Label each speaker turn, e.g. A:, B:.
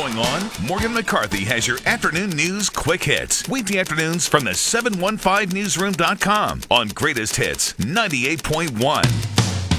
A: going on? Morgan McCarthy has your afternoon news quick hits. Weekday afternoons from the 715newsroom.com on Greatest Hits 98.1.